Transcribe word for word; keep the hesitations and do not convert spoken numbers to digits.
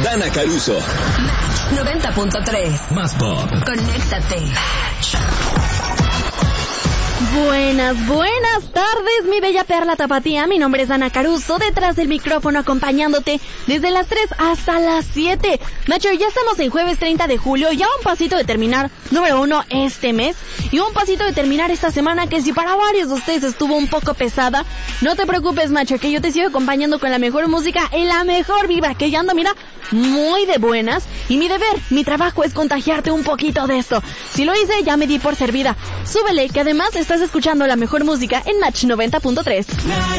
Dana Caruso. Match noventa punto tres. Más pop. Conéctate. Buenas, buenas tardes, mi bella perla tapatía. Mi nombre es Dana Caruso, detrás del micrófono acompañándote desde las tres hasta las siete. Nacho, ya estamos en jueves treinta de julio, ya un pasito de terminar, número uno, este mes, y un pasito de terminar esta semana que si para varios de ustedes estuvo un poco pesada, no te preocupes, macho, que yo te sigo acompañando con la mejor música y la mejor vibra, que ya ando, mira, muy de buenas, y mi deber, mi trabajo es contagiarte un poquito de esto. Si lo hice, ya me di por servida. Súbele, que además estás escuchando la mejor música en Match noventa punto tres.